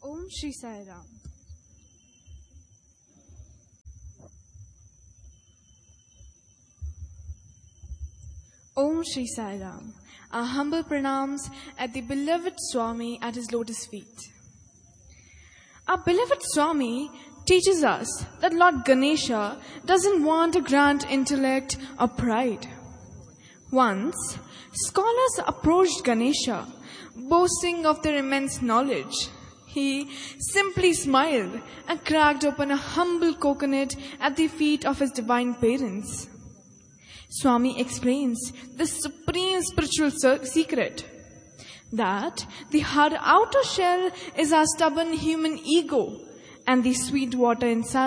Om Shri Sai Ram. Om Shri Sai Ram. Our humble pranams at the beloved Swami at his lotus feet. Our beloved Swami teaches us that Lord Ganesha doesn't want a grand intellect or pride. Once, scholars approached Ganesha, boasting of their immense knowledge. He simply smiled and cracked open a humble coconut at the feet of his divine parents. Swami explains the supreme spiritual secret, that the hard outer shell is our stubborn human ego, and the sweet water inside